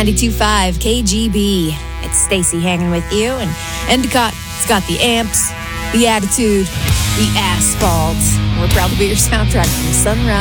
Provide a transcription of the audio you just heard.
92.5 KGB. It's Stacy hanging with you, and Endicott's got the amps, the attitude, the asphalt. We're proud to be your soundtrack from sunrise